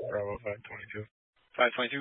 Bravo 522. 522.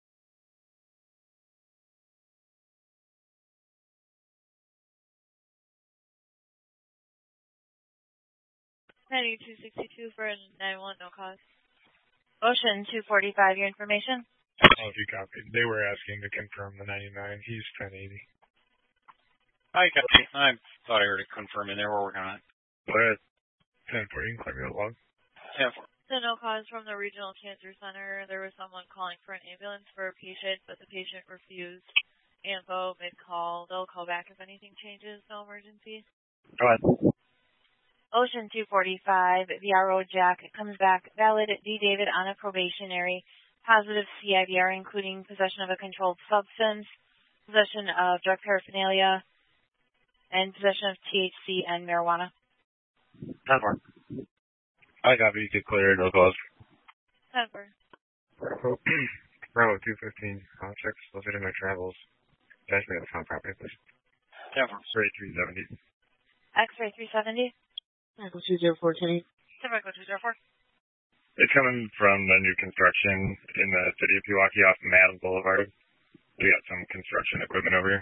9262 for 911, no cause. Ocean 245, your information? Oh, you copied. They were asking to confirm the 99. He's 1080. Hi, Copy. I thought I heard it confirm in there. We're working on it. Go ahead. 1040, you can clear me the log. 10-4. So no cause from the Regional Cancer Center. There was someone calling for an ambulance for a patient, but the patient refused. Info, mid-call. They'll call back if anything changes. No emergency. Go ahead. Ocean 245, VRO Jack. It comes back valid D. David on a probationary. Positive CIVR, including possession of a controlled substance, possession of drug paraphernalia, and possession of THC and marijuana. 10-4. I copy. You could clear it. No cause. 10-4. Bravo 215. Check located my travels. Dash me at the front property, please. 10-4. X-ray 370. X-ray 370. Echo 204, Kenny. Echo 204. It's coming from the new construction in the city of Pewaukee off Madden Boulevard. We got some construction equipment over here.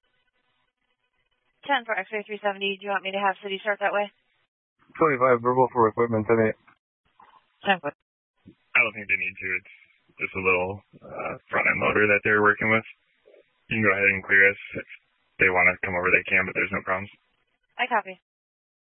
10 for X-ray 370. Do you want me to have city start that way? 25 verbal for equipment 10 10-8. for. I don't think they need to. It's just a little front-end loader that they're working with. You can go ahead and clear us. If they want to come over, they can, but there's no problems. I copy.